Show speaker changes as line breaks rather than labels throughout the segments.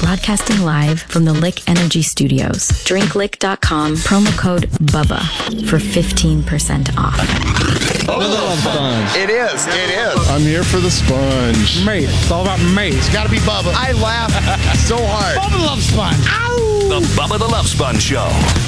broadcasting live from the Lick Energy Studios. DrinkLick.com, promo code BUBBA for 15% off.
Bubba loves sponge.
It is.
I'm here for the sponge.
Mate. It's all about mate.
It's got to be Bubba. I laugh so hard.
Bubba loves sponge. Ow!
The Bubba the Love Sponge Show.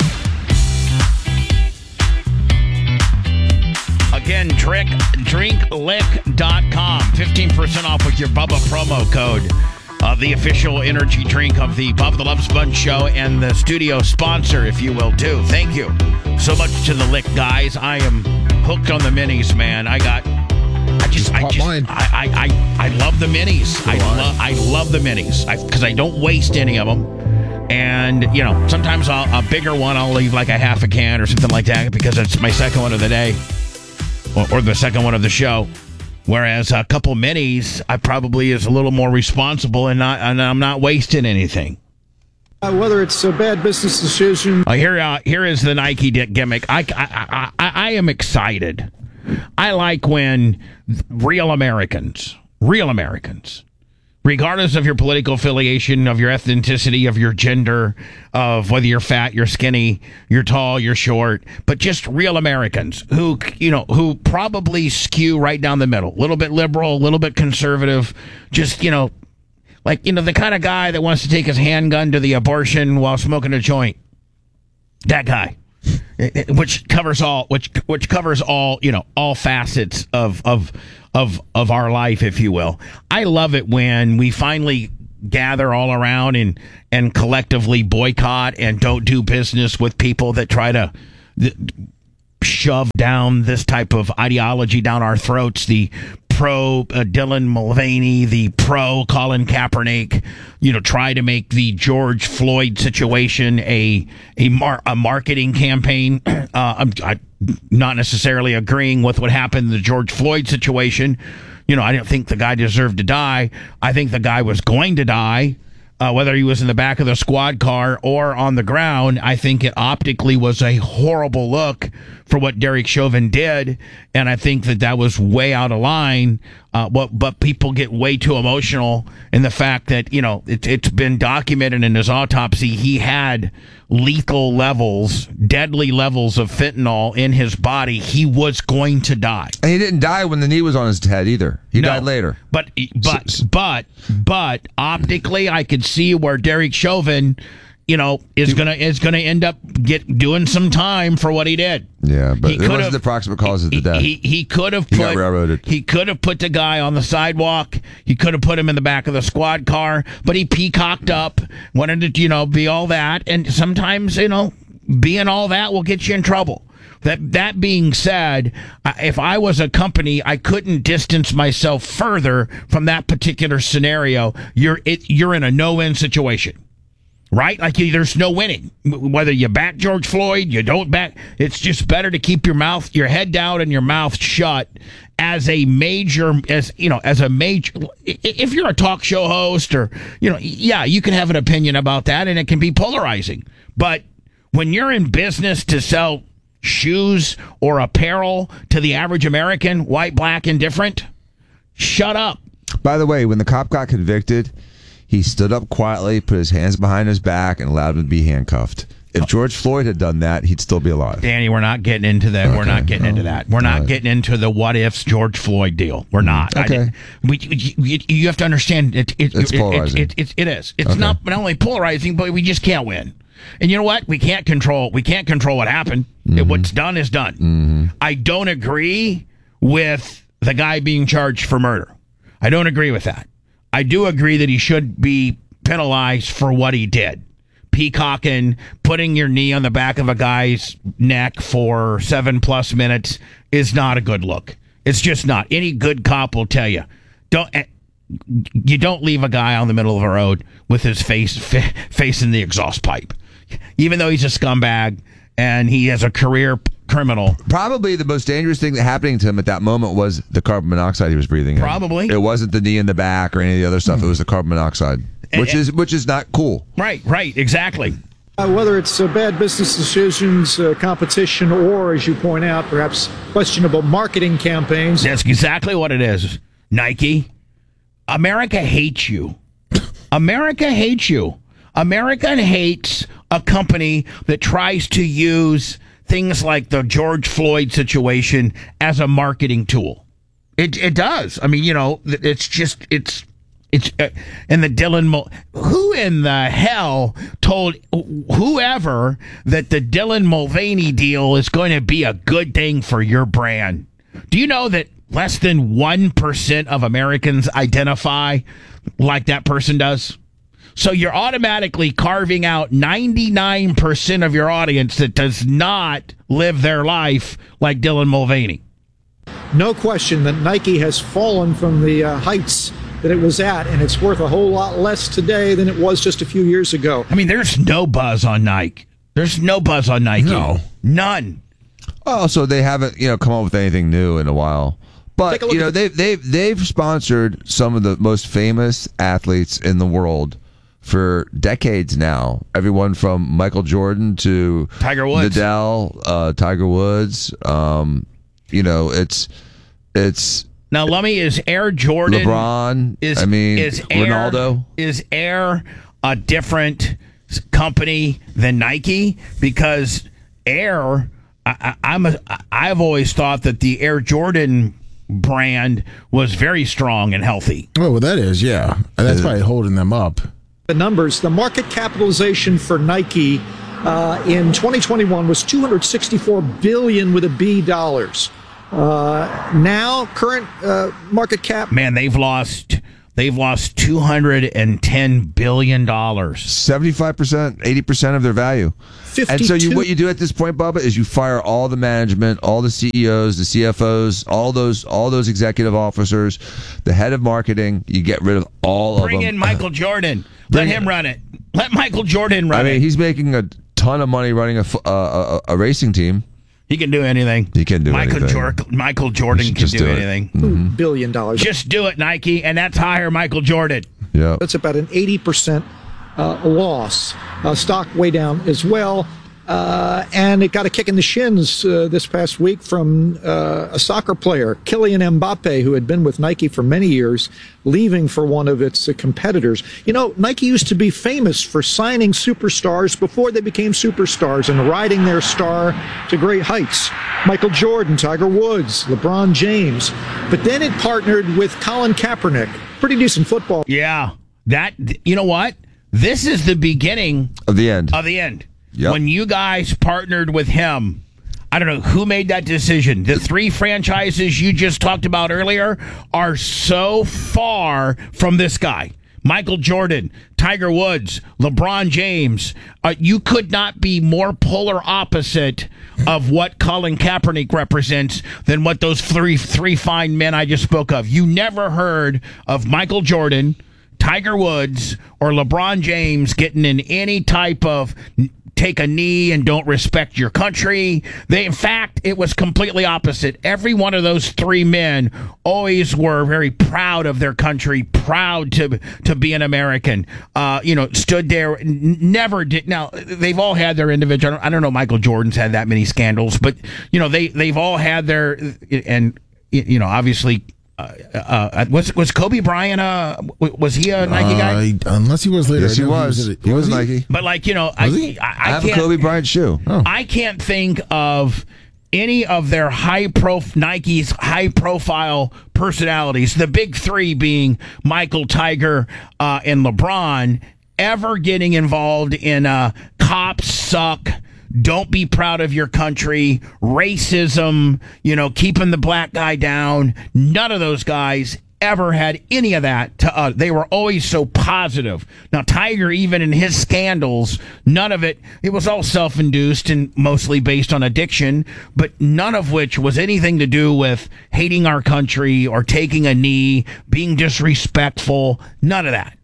Again, drinklick.com. 15% off with your Bubba promo code. The official energy drink of the Bubba the Love Sponge Show and the studio sponsor, if you will, too. Thank you so much to the Lick guys. I am hooked on the minis, man. I love the minis. I love the minis because I don't waste any of them. And, you know, sometimes a bigger one, I'll leave like a half a can or something like that because it's my second one of the day or the second one of the show. Whereas a couple minis, I probably is a little more responsible and I'm not wasting anything.
Whether it's a bad business decision.
Here is the Nike gimmick. I am excited. I like when real Americans, regardless of your political affiliation, of your ethnicity, of your gender, of whether you're fat, you're skinny, you're tall, you're short, but just real Americans who probably skew right down the middle, a little bit liberal, a little bit conservative, just, the kind of guy that wants to take his handgun to the abortion while smoking a joint. That guy. Which covers all all facets of our life, if you will. I love it when we finally gather all around and collectively boycott and don't do business with people that try to shove down this type of ideology down our throats. The pro Dylan Mulvaney, the pro Colin Kaepernick, try to make the George Floyd situation a marketing campaign. I'm not necessarily agreeing with what happened in the George Floyd situation. I didn't think the guy deserved to die. I think the guy was going to die. Whether he was in the back of the squad car or on the ground, I think it optically was a horrible look for what Derek Chauvin did, and I think that was way out of line. But people get way too emotional in the fact that it's been documented in his autopsy he had lethal levels, deadly levels of fentanyl in his body. He was going to die,
and he didn't die when the knee was on his head either. He died later.
But optically, I could see where Derek Chauvin, is gonna end up doing some time for what he did.
Yeah, but it wasn't the proximate cause of the death.
He could have
got railroaded.
He could have put the guy on the sidewalk. He could have put him in the back of the squad car, but he peacocked up, wanted to be all that, and sometimes being all that will get you in trouble. That being said, if I was a company, I couldn't distance myself further from that particular scenario. You're in a no-win situation. Right? Like there's no winning. Whether you back George Floyd, you don't back. It's just better to keep your head down and your mouth shut as a major. If you're a talk show host or, you can have an opinion about that and it can be polarizing. But when you're in business to sell shoes or apparel to the average American, white, black, indifferent, shut up.
By the way, when the cop got convicted, he stood up quietly, put his hands behind his back, and allowed him to be handcuffed. If George Floyd had done that, he'd still be alive.
Danny, we're not getting into that. Okay. We're not getting into that. We're not getting into the what-ifs George Floyd deal. We're not.
Okay.
You have to understand,
it's polarizing.
It is. It's not only polarizing, but we just can't win. And you know what? We can't control what happened. Mm-hmm. What's done is done.
Mm-hmm.
I don't agree with the guy being charged for murder. I don't agree with that. I do agree that he should be penalized for what he did. Peacocking, putting your knee on the back of a guy's neck for 7+ minutes is not a good look. It's just not. Any good cop will tell you, you don't leave a guy on the middle of a road with his face facing the exhaust pipe. Even though he's a scumbag and he has a career criminal.
Probably the most dangerous thing that happening to him at that moment was the carbon monoxide he was breathing in.
Probably.
It wasn't the knee in the back or any of the other stuff. It was the carbon monoxide, which is not cool.
Right, exactly.
Whether it's bad business decisions, competition, or, as you point out, perhaps questionable marketing campaigns.
That's exactly what it is. Nike, America hates you. America hates you. America hates a company that tries to use things like the George Floyd situation as a marketing tool. It does. I mean, it's and the Dylan who in the hell told whoever that the Dylan Mulvaney deal is going to be a good thing for your brand? Do you know that less than 1% of Americans identify like that person does? So you're automatically carving out 99% of your audience that does not live their life like Dylan Mulvaney.
No question that Nike has fallen from the heights that it was at, and it's worth a whole lot less today than it was just a few years ago.
I mean, there's no buzz on Nike. There's no buzz on Nike.
No.
None.
Oh, so they haven't, come up with anything new in a while. But they've sponsored some of the most famous athletes in the world for decades now. Everyone from Michael Jordan to
Tiger Woods,
Nadal, Tiger Woods. It's
now. Lummy, is Air Jordan,
LeBron.
Is
Ronaldo.
Is Air a different company than Nike? Because Air, I've always thought that the Air Jordan brand was very strong and healthy.
Oh, well, that is, yeah. That's probably holding them up.
The numbers, the market capitalization for Nike in 2021 was $264 billion with a B dollars. Now, current market cap.
Man, they've lost $210 billion.
75%, 80% of their value.
52.
And so what you do at this point, Bubba, is you fire all the management, all the CEOs, the CFOs, all those executive officers, the head of marketing. You get rid of all of them.
Bring in Michael Jordan. Let him run it. Let Michael Jordan run it.
I mean, he's making a ton of money running a racing team.
He can do anything.
He can do anything.
Michael Jordan can do anything.
$2 billion.
Just do it, Nike, and that's hire Michael Jordan.
Yeah,
that's about an 80% loss. Stock way down as well. And it got a kick in the shins this past week from a soccer player, Kylian Mbappe, who had been with Nike for many years, leaving for one of its competitors. Nike used to be famous for signing superstars before they became superstars and riding their star to great heights. Michael Jordan, Tiger Woods, LeBron James. But then it partnered with Colin Kaepernick. Pretty decent football.
Yeah. You know what? This is the beginning
of the end.
Yep. When you guys partnered with him, I don't know who made that decision. The three franchises you just talked about earlier are so far from this guy. Michael Jordan, Tiger Woods, LeBron James. You could not be more polar opposite of what Colin Kaepernick represents than what those three fine men I just spoke of. You never heard of Michael Jordan, Tiger Woods, or LeBron James getting in any type of take a knee and don't respect your country. In fact, it was completely opposite. Every one of those three men always were very proud of their country, proud to be an American. Stood there, never did. Now they've all had their individual. I don't know. Michael Jordan's had that many scandals, but they've all had their, and obviously. Was Kobe Bryant was he a Nike guy?
Unless he was later.
Yes, he was. He was Nike.
But I
have a Kobe Bryant shoe.
Oh.
I can't think of any of their Nike's high profile personalities, the big three being Michael, Tiger, and LeBron, ever getting involved in cops suck. Don't be proud of your country, racism, keeping the black guy down. None of those guys ever had any of that to us. They were always so positive. Now, Tiger, even in his scandals, none of it was all self-induced and mostly based on addiction, but none of which was anything to do with hating our country or taking a knee, being disrespectful. None of that.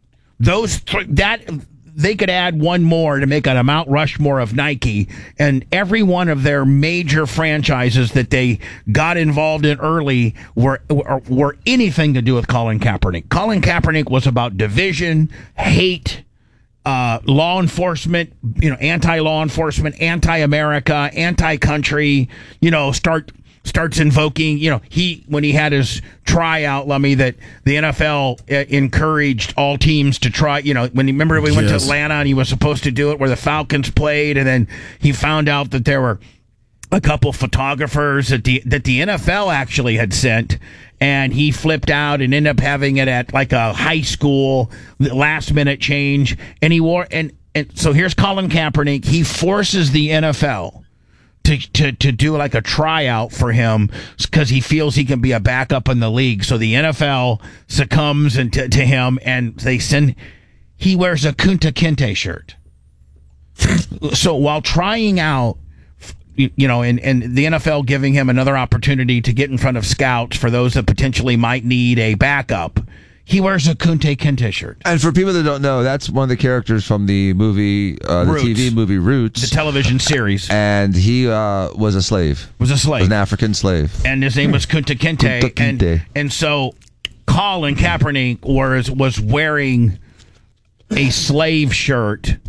They could add one more to make a Mount Rushmore of Nike, and every one of their major franchises that they got involved in early were anything to do with Colin Kaepernick. Colin Kaepernick was about division, hate, law anti-law enforcement, anti-America, anti-country, starts invoking, when he had his tryout, Lummy, that the NFL encouraged all teams to try, remember we went to Atlanta and he was supposed to do it where the Falcons played, and then he found out that there were a couple photographers that the NFL actually had sent, and he flipped out and ended up having it at like a high school last minute change, and he wore, and so here's Colin Kaepernick. He forces the NFL to do like a tryout for him because he feels he can be a backup in the league. So the NFL succumbs to him, and he wears a Kunta Kinte shirt. So while trying out, and the NFL giving him another opportunity to get in front of scouts for those that potentially might need a backup, he wears a Kunta Kinte shirt.
And for people that don't know, that's one of the characters from the movie, the TV movie Roots.
The television series.
And he was a slave.
Was an
African slave.
And his name was Kunta Kinte.
Kunta Kinte.
And so Colin Kaepernick was wearing a slave shirt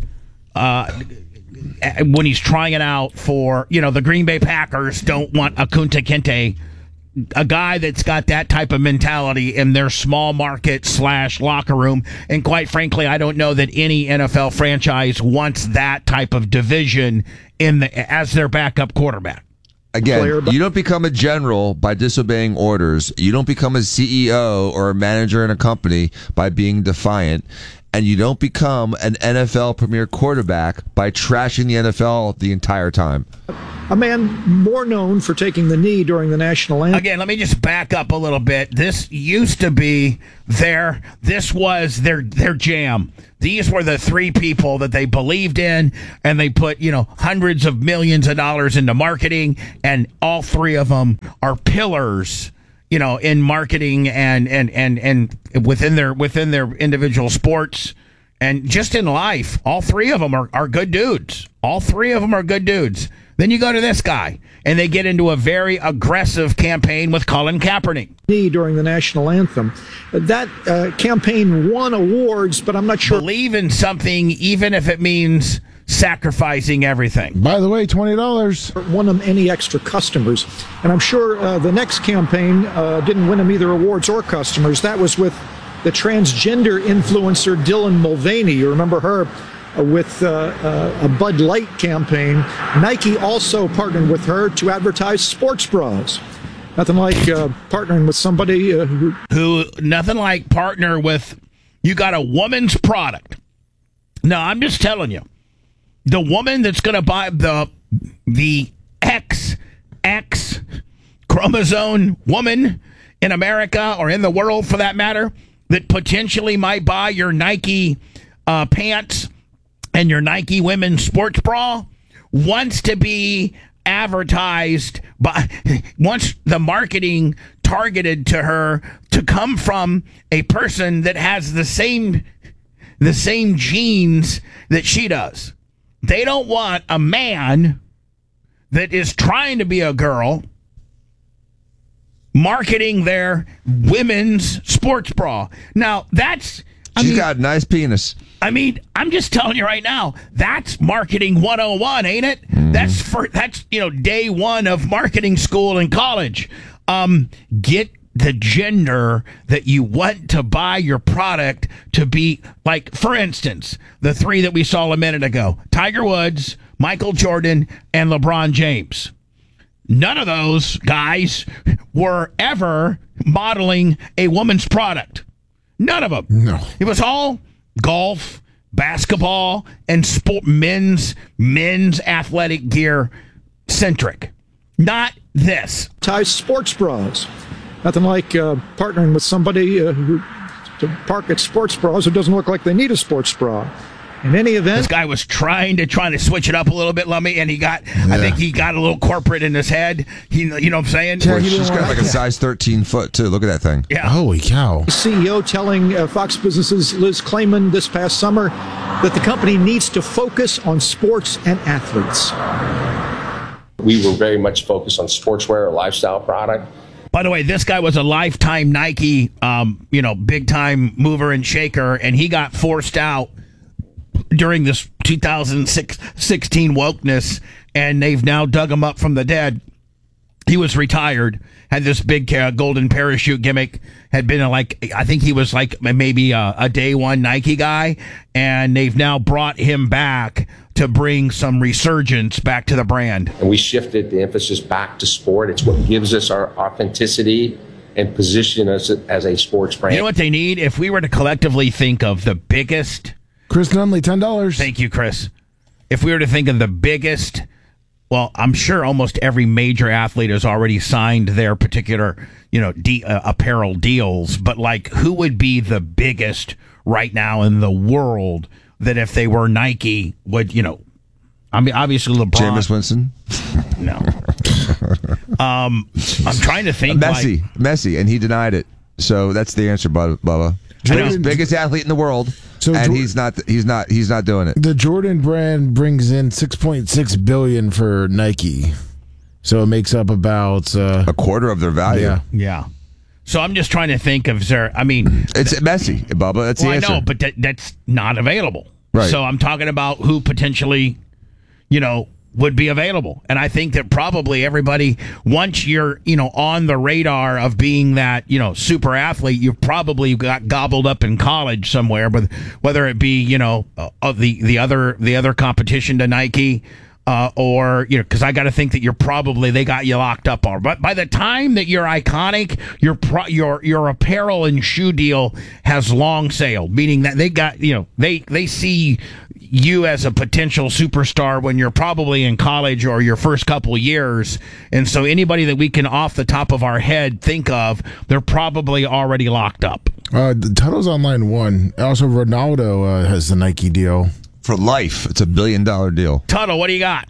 when he's trying it out for, the Green Bay Packers don't want a Kunta Kinte, a guy that's got that type of mentality in their small market / locker room. And quite frankly, I don't know that any NFL franchise wants that type of division as their backup quarterback.
Again, you don't become a general by disobeying orders. You don't become a CEO or a manager in a company by being defiant. And you don't become an NFL premier quarterback by trashing the NFL the entire time.
A man more known for taking the knee during the national anthem.
Again, let me just back up a little bit. This used to be this was their jam. These were the three people that they believed in, and they put, hundreds of millions of dollars into marketing, and all three of them are pillars, in marketing and within their individual sports and just in life. All three of them are good dudes. All three of them are good dudes. Then you go to this guy, and they get into a very aggressive campaign with Colin Kaepernick.
During the national anthem. That campaign won awards, but I'm not sure.
Believe in something, even if it means sacrificing everything.
By the way, $20.
Won them any extra customers. And I'm sure the next campaign didn't win him either awards or customers. That was with the transgender influencer Dylan Mulvaney. You remember her with a Bud Light campaign. Nike also partnered with her to advertise sports bras. Nothing like partnering with somebody
nothing like partner with, you got a woman's product. No, I'm just telling you. The woman that's going to buy the XX chromosome woman in America or in the world for that matter that potentially might buy your Nike pants and your Nike women's sports bra wants to be advertised wants the marketing targeted to her to come from a person that has the same genes that she does. They don't want a man that is trying to be a girl marketing their women's sports bra. Now,
she's got a nice penis.
I mean, I'm just telling you right now, that's marketing 101, ain't it? That's day one of marketing school in college. Get the gender that you want to buy your product to be, like, for instance, the three that we saw a minute ago: Tiger Woods, Michael Jordan, and LeBron James. None of those guys were ever modeling a woman's product. None of them.
No.
It was all golf, basketball, and men's athletic gear centric. Not this.
Ties sports bras. Nothing like partnering with somebody to market sports bras who doesn't look like they need a sports bra. In any event,
this guy was trying to switch it up a little bit, Lummy, and I think he got a little corporate in his head. You know what I'm saying?
Yeah, she's got like a size 13 foot too. Look at that thing.
Yeah.
Holy cow.
CEO telling Fox Business's Liz Klayman this past summer that the company needs to focus on sports and athletes.
We were very much focused on sportswear, a lifestyle product.
By the way, this guy was a lifetime Nike, big time mover and shaker, and he got forced out during this 2016 wokeness, and they've now dug him up from the dead. He was retired, had this big golden parachute gimmick, had been I think he was like maybe a day one Nike guy, and they've now brought him back to bring some resurgence back to the brand.
And we shifted the emphasis back to sport. It's what gives us our authenticity and position us as a sports brand.
You know what they need? If we were to collectively think of the biggest...
Chris Nunley, $10.
Thank you, Chris. If we were to think of the biggest... Well, I'm sure almost every major athlete has already signed their particular, apparel deals. But who would be the biggest right now in the world that if they were Nike would, obviously LeBron.
Jameis Winston?
No. I'm trying to think.
Messi, and he denied it. So that's the answer, Bubba. He's the biggest athlete in the world.
So
and he's not doing it.
The Jordan brand brings in $6.6 billion for Nike, so it makes up about
a quarter of their value.
Yeah. So I'm just trying to think of it's
Messi, Bubba. That's the answer.
I know, but that's not available.
Right.
So I'm talking about who potentially, would be available. And I think that probably everybody, once you're, on the radar of being that, super athlete, you've probably got gobbled up in college somewhere, but whether it be, the other competition to Nike, or, because I got to think that they got you locked up on. But by the time that you're iconic, your apparel and shoe deal has long sailed, meaning that they got, they see you as a potential superstar when you're probably in college or your first couple of years. And so anybody that we can off the top of our head think of, they're probably already locked up.
The Tuttle's on line one. Also, Ronaldo has the Nike deal.
For life. It's $1 billion deal.
Tuttle, what do you got?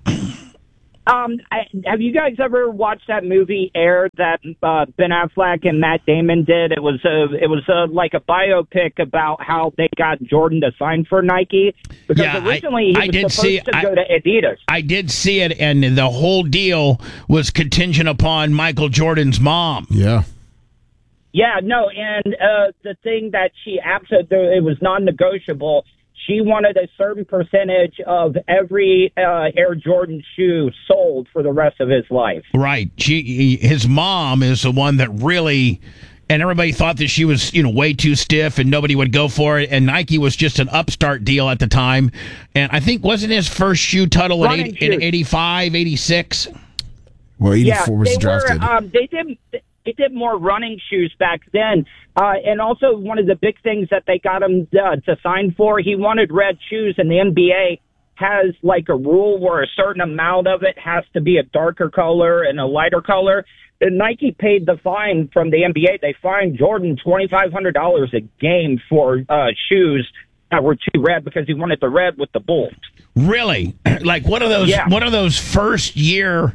Have you guys ever watched that movie Air that Ben Affleck and Matt Damon did? It was like a biopic about how they got Jordan to sign for Nike, because originally he was supposed to go to Adidas.
I did see it, and the whole deal was contingent upon Michael Jordan's mom.
Yeah.
Yeah, no, and the thing that she absolutely, it was non-negotiable. She wanted a certain percentage of every Air Jordan shoe sold for the rest of his life.
Right. His mom is the one that really, and everybody thought that she was, way too stiff and nobody would go for it. And Nike was just an upstart deal at the time. And I think, wasn't his first shoe Tuttle in 85, 86?
Well, 84 was drafted.
They did more running shoes back then. And also one of the big things that they got him to sign for, he wanted red shoes, and the NBA has like a rule where a certain amount of it has to be a darker color and a lighter color. And Nike paid the fine from the NBA. They fined Jordan $2,500 a game for shoes that were too red because he wanted the red with the Bulls.
Like what are those? Yeah. What are those first year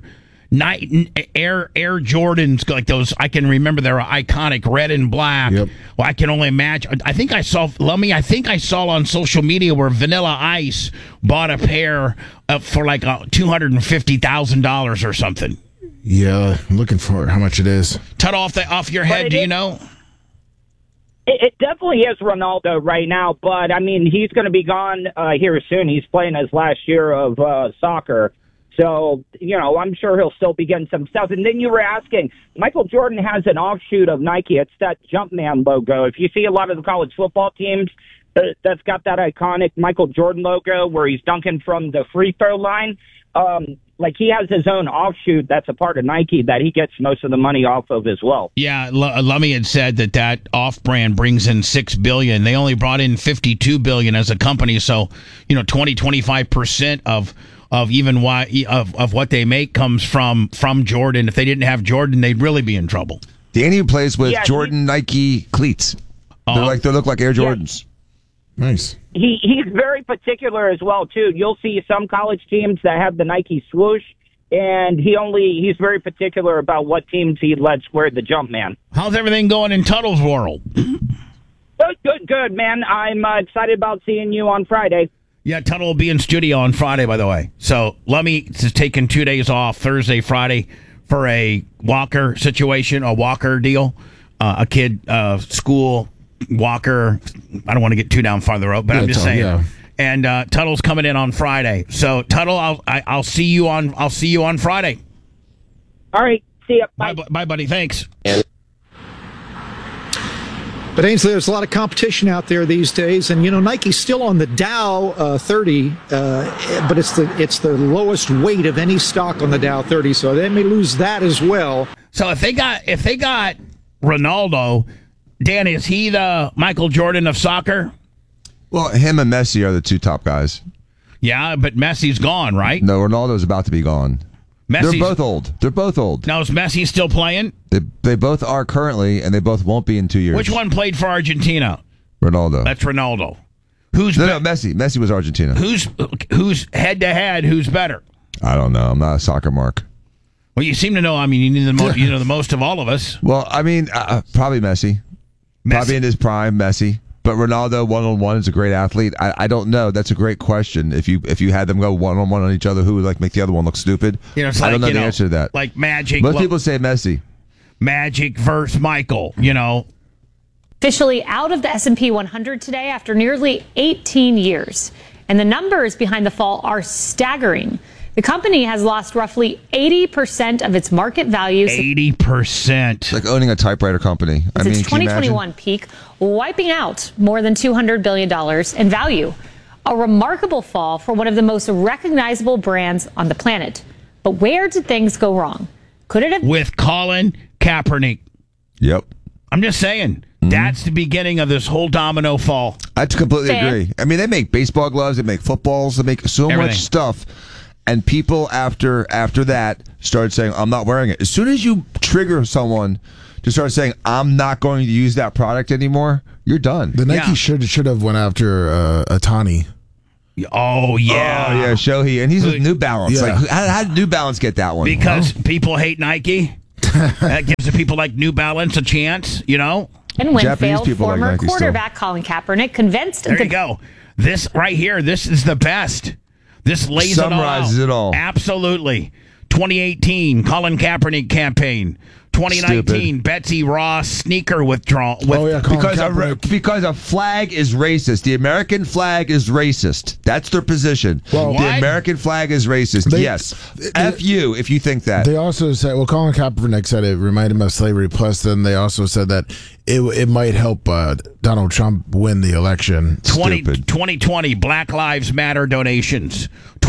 Air Jordans, like those? I can remember they're iconic, red and black.
Yep.
Well, I can only imagine. I think I saw on social media where Vanilla Ice bought a pair for like $250,000 or something.
Yeah, I'm looking for how much it is.
Tut off your head, do you know?
It definitely is Ronaldo right now, but I mean he's going to be gone here soon. He's playing his last year of soccer. So, I'm sure he'll still be getting some stuff. And then you were asking, Michael Jordan has an offshoot of Nike. It's that Jumpman logo. If you see a lot of the college football teams, that's got that iconic Michael Jordan logo where he's dunking from the free throw line. He has his own offshoot that's a part of Nike that he gets most of the money off of as well.
Yeah, Lummy had said that off-brand brings in $6 billion. They only brought in $52 billion as a company. So, 25% of even of what they make comes from Jordan. If they didn't have Jordan, they'd really be in trouble.
Danny plays with Jordan Nike cleats. They look like Air Jordans.
Yeah. Nice.
He's very particular as well too. You'll see some college teams that have the Nike swoosh, and he's very particular about what teams he lets wear the Jumpman.
How's everything going in Tuttle's world?
Good, man. I'm excited about seeing you on Friday.
Yeah, Tuttle will be in studio on Friday, by the way. So Lummy is taking 2 days off, Thursday, Friday, for a Walker situation, a Walker deal. A kid, school, Walker. I don't want to get too down farther road, but I'm just saying. Yeah. And Tuttle's coming in on Friday. So Tuttle, I'll see you on Friday.
All right. See ya.
Bye, buddy. Thanks.
But Ainsley, there's a lot of competition out there these days, and Nike's still on the Dow 30, but it's the lowest weight of any stock on the Dow 30, so they may lose that as well.
So if they got Ronaldo, Dan, is he the Michael Jordan of soccer?
Well, him and Messi are the two top guys.
Yeah, but Messi's gone, right?
No, Ronaldo's about to be gone. They're both old.
Now, is Messi still playing?
They both are currently, and they both won't be in 2 years.
Which one played for Argentina?
Ronaldo.
That's Ronaldo.
No, Messi. Messi was Argentina.
Who's head-to-head? Who's better?
I don't know. I'm not a soccer mark.
Well, you seem to know. I mean, you know the most of all of us.
Well, I mean, probably Messi. Probably in his prime, Messi. But Ronaldo, one-on-one, is a great athlete. I don't know. That's a great question. If you had them go one-on-one on each other, who would make the other one look stupid?
It's
I don't know the answer to that.
Like Magic.
Most people say Messi.
Magic versus Michael,
Officially out of the S&P 100 today after nearly 18 years. And the numbers behind the fall are staggering. The company has lost roughly 80% of its market value.
80%.
It's like owning a typewriter company.
It's its 2021 peak, wiping out more than $200 billion in value. A remarkable fall for one of the most recognizable brands on the planet. But where did things go wrong? Could it have...
With Colin Kaepernick.
Yep.
I'm just saying. That's the beginning of this whole domino fall.
I completely agree. I mean, they make baseball gloves, they make footballs, they make so much stuff. And people after that started saying, I'm not wearing it. As soon as you trigger someone to start saying, I'm not going to use that product anymore, you're done.
The Nike should have went after Atani.
Oh, yeah.
Oh, yeah, Shohei. And he's with New Balance.
Yeah.
How did New Balance get that one?
Because people hate Nike. That gives the people like New Balance a chance,
And Winfield, former quarterback Colin Kaepernick, convinced...
There you go. This right here, this is the best. This lays
summarizes
it all out. Absolutely. 2018 Colin Kaepernick campaign. 2019 Betsy Ross sneaker withdrawal.
Because a flag is racist. The American flag is racist. That's their position.
Well,
the American flag is racist. Yes. F you if you think that.
They also said, Colin Kaepernick said it reminded him of slavery. Plus, then they also said that it might help Donald Trump win the election.
2020 Black Lives Matter donations.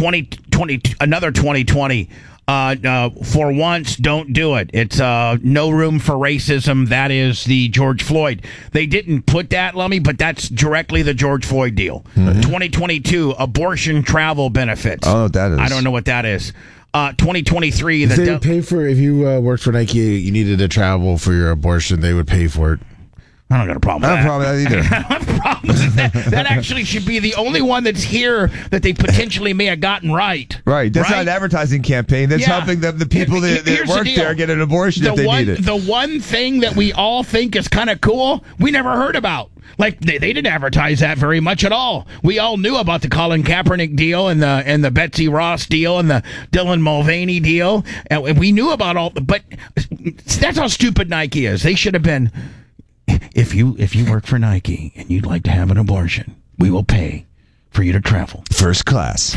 2020. For once, don't do it. It's no room for racism. That is the George Floyd. They didn't put that, Lummy, but that's directly the George Floyd deal. 2022 abortion travel benefits.
Oh, that is.
I don't know what that is. 2023.
If they would pay for, if you worked for Nike, you needed to travel for your abortion, they would pay for it.
I don't got a problem with that.
I don't have a problem with that either.
I don't have a problem with that. That actually should be the only one that's here that they potentially may have gotten right.
Right. That's not an advertising campaign. That's helping the people that work there get an abortion if they need it.
The one thing that we all think is kind of cool, we never heard about. Like, they didn't advertise that very much at all. We all knew about the Colin Kaepernick deal and the Betsy Ross deal and the Dylan Mulvaney deal. And we knew about all, but that's how stupid Nike is. They should have been... If you work for Nike and you'd like to have an abortion, we will pay for you to travel
first class.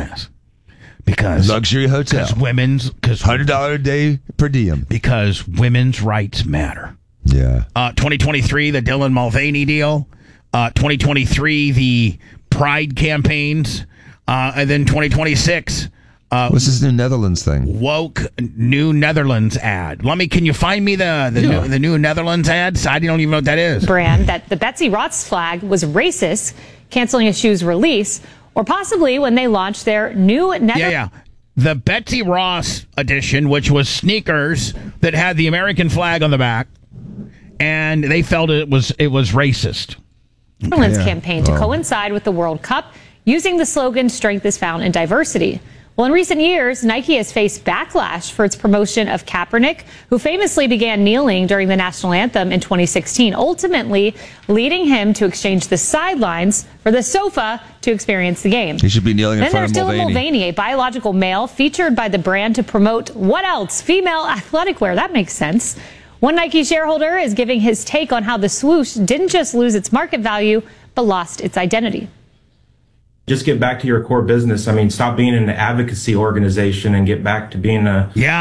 Because
luxury hotel.
Because
$100 a day per diem.
Because women's rights matter.
Yeah.
2023, the Dylan Mulvaney deal. 2023, the Pride campaigns. And then 2026.
What's this New Netherlands thing?
Woke New Netherlands ad. Lummy, can you find me the New Netherlands ads? I don't even know what that is.
Brand that the Betsy Ross flag was racist, canceling a shoe's release, or possibly when they launched their new Netherlands.
Yeah. The Betsy Ross edition, which was sneakers that had the American flag on the back, and they felt it was racist.
Netherlands campaign to coincide with the World Cup, using the slogan "Strength is found in diversity." Well, in recent years, Nike has faced backlash for its promotion of Kaepernick, who famously began kneeling during the national anthem in 2016, ultimately leading him to exchange the sidelines for the sofa to experience the game.
He should be kneeling in front of
Then there's Dylan Mulvaney, a biological male featured by the brand to promote what else? Female athletic wear. That makes sense. One Nike shareholder is giving his take on how the swoosh didn't just lose its market value, but lost its identity.
Just get back to your core business. I mean, stop being an advocacy organization and get back to being a...
Yeah,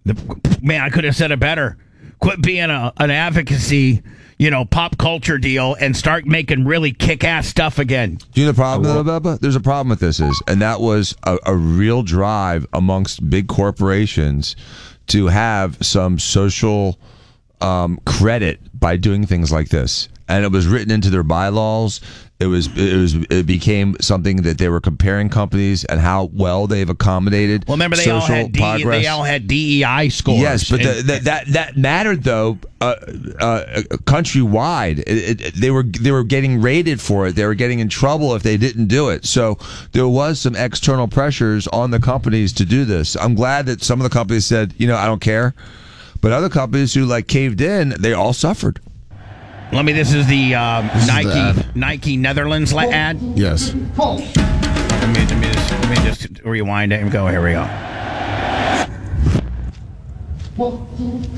Man, I could have said it better. Quit being an advocacy, pop culture deal and start making really kick-ass stuff again.
Do you know the problem, though, Bubba? There's a problem with this, and that was a real drive amongst big corporations to have some social credit by doing things like this. And it was written into their bylaws. It became something that they were comparing companies and how well they've accommodated.
Well, remember they all had DEI scores.
Yes, but that mattered though. Countrywide, they were getting rated for it. They were getting in trouble if they didn't do it. So there was some external pressures on the companies to do this. I'm glad that some of the companies said, I don't care, but other companies who caved in, they all suffered.
This is the Nike Netherlands ad.
Yes.
Let me just rewind it and go. Here we go.